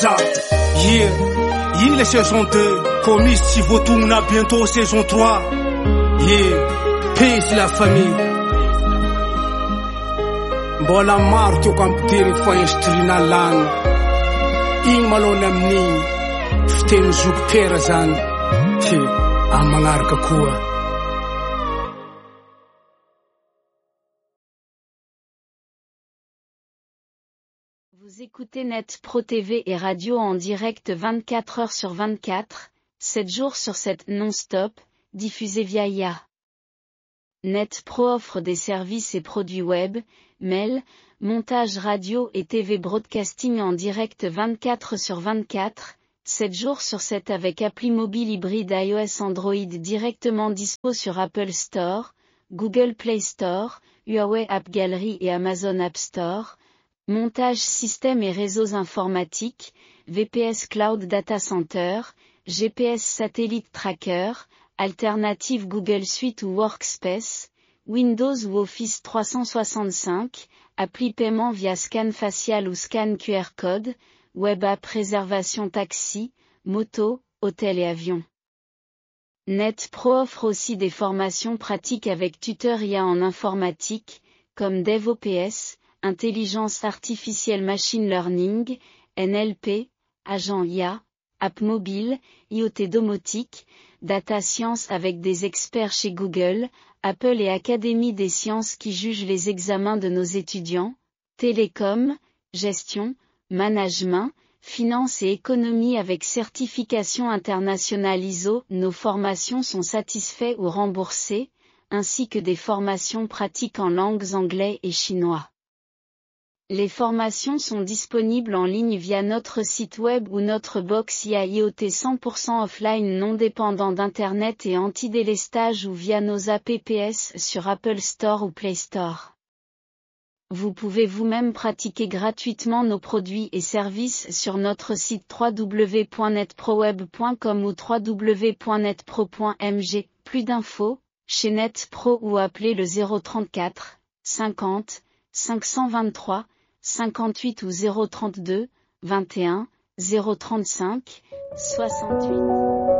Yeah, il est saison 2, commis si Votouna, bientôt saison 3. Yeah, peace la famille. Bola marti o kampteri fainstrina lan. Ing malonam ni, ften zuk terazan. Amangarka koa. Vous écoutez Net Pro TV et radio en direct 24 heures sur 24, 7 jours sur 7 non-stop, diffusé via IA. Net Pro offre des services et produits web, mail, montage radio et TV broadcasting en direct 24 sur 24, 7 jours sur 7 avec appli mobile hybride iOS Android directement dispo sur Apple Store, Google Play Store, Huawei App Gallery et Amazon App Store. Montage système et réseaux informatiques, VPS Cloud Data Center, GPS Satellite Tracker, alternative Google Suite ou Workspace, Windows ou Office 365, appli paiement via scan facial ou scan QR code, web app réservation taxi, moto, hôtel et avion. Net Pro offre aussi des formations pratiques avec tuteur IA en informatique, comme DevOps, Intelligence artificielle machine learning, NLP, agent IA, app mobile, IoT domotique, data science avec des experts chez Google, Apple et Académie des sciences qui jugent les examens de nos étudiants, télécom, gestion, management, finance et économie avec certification internationale ISO. Nos formations sont satisfaites ou remboursées, ainsi que des formations pratiques en langues anglais et chinois. Les formations sont disponibles en ligne via notre site web ou notre box IA IoT 100% offline non dépendant d'Internet et anti-délestage ou via nos apps sur Apple Store ou Play Store. Vous pouvez vous-même pratiquer gratuitement nos produits et services sur notre site www.netproweb.com ou www.netpro.mg. Plus d'infos, chez NetPro ou appelez le 034 50 523 58 ou 032 21 035 68.